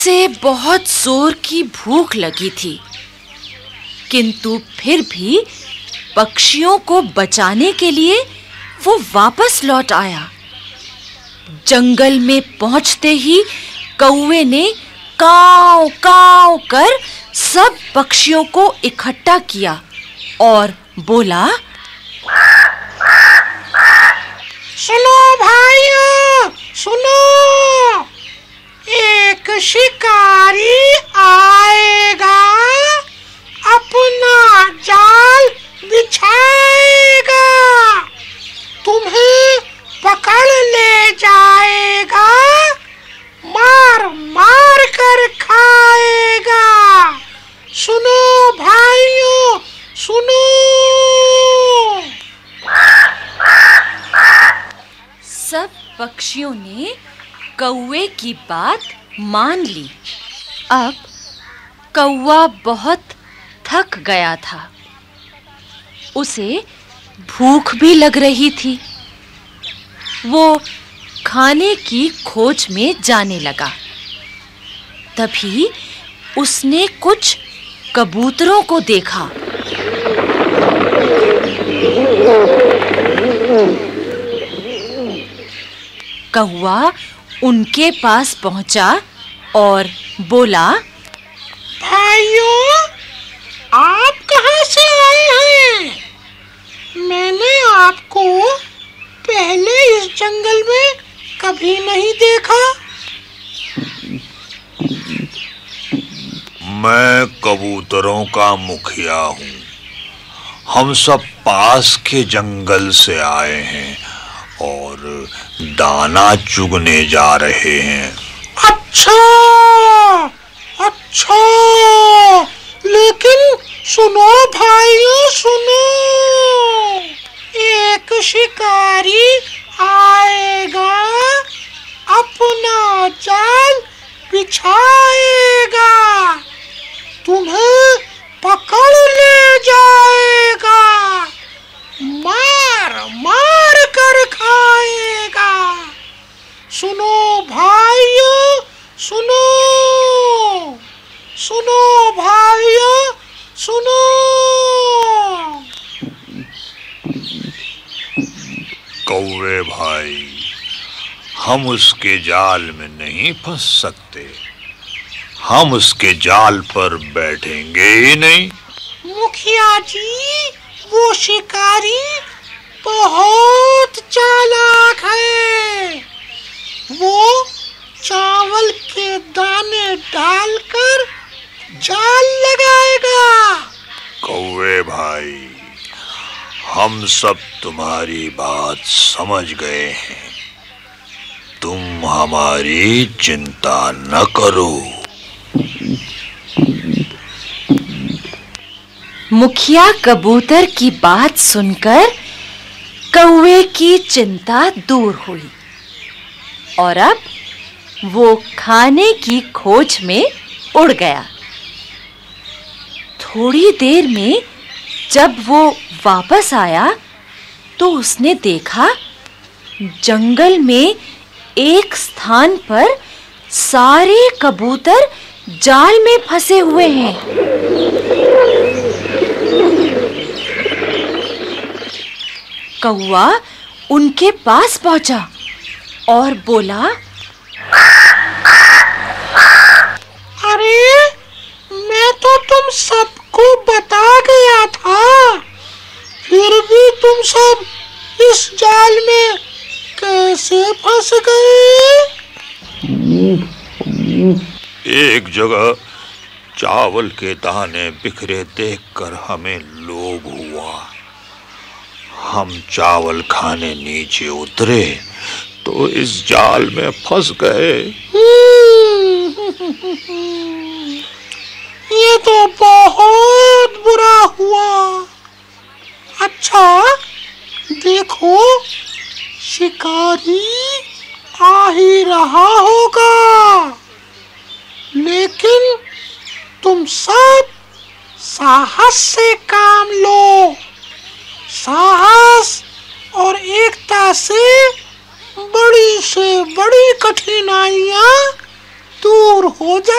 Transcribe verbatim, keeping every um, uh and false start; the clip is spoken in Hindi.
से बहुत जोर की भूख लगी थी, किंतु फिर भी पक्षियों को बचाने के लिए वो वापस लौट आया। जंगल में पहुंचते ही कौवे ने काव काव कर सब पक्षियों को इकट्ठा किया और बोला, सुनो भाइयों, सुनो, एक शिकारी आएगा, अपना जाल बिछाएगा, तुम्हें पकड़ ले जाएगा, मार मार कर खाएगा। सुनो भाइयों, सुनो। सब पक्षियों ने कौवे की बात मान ली। अब कौवा बहुत थक गया था, उसे भूख भी लग रही थी। वो खाने की खोज में जाने लगा। तभी उसने कुछ कबूतरों को देखा। कौवा उनके पास पहुंचा और बोला, भाइयों, आप कहाँ से आए हैं? मैंने आपको पहले इस जंगल में कभी नहीं देखा। मैं कबूतरों का मुखिया हूँ। हम सब पास के जंगल से आए हैं और दाना चुगने जा रहे हैं। अच्छा, अच्छा, लेकिन सुनो भाइयों, सुनो, एक शिकारी आएगा, अपना जाल बिछाएगा, तुम्हें पकड़ ले जाएगा, मार मार कर खाएगा। सुनो भाइयों, सुनो, सुनो भाइयों, सुनो। कौवे भाई, हम उसके जाल में नहीं फंस सकते। हम उसके जाल पर बैठेंगे ही नहीं। मुखिया जी, वो शिकारी बहुत चालाक है। वो चावल के दाने डालकर जाल लगाएगा। कौवे भाई, हम सब तुम्हारी बात समझ गए हैं। तुम हमारी चिंता न करो। मुखिया कबूतर की बात सुनकर कौवे की चिंता दूर हुई और अब वो खाने की खोज में उड़ गया। थोड़ी देर में जब वो वापस आया तो उसने देखा जंगल में एक स्थान पर सारे कबूतर जाल में फंसे हुए हैं। कौवा उनके पास पहुंचा और बोला, अरे, मैं तो तुम सबको बता गया था, फिर भी तुम सब इस जाल में कैसे फंस गए? एक जगह चावल के दाने बिखरे देखकर हमें लोभ हुआ। हम चावल खाने नीचे उतरे तो इस जाल में फंस गए। ये तो बहुत बुरा हुआ। अच्छा, देखो, शिकारी आ ही रहा होगा, लेकिन तुम सब साहस से काम लो। साहस और एकता से बड़ी से बड़ी कठिनाइयां दूर हो जा।